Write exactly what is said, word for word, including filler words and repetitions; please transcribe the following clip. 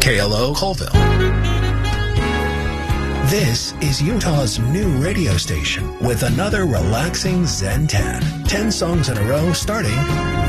K L O Colville. This is Utah's new radio station with another relaxing Zen ten. Ten songs in a row starting